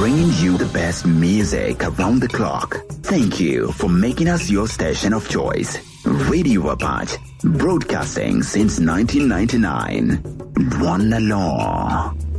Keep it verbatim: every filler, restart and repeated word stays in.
bringing you the best music around the clock. Thank you for making us your station of choice. Radio Apache, broadcasting since nineteen ninety-nine. One Law.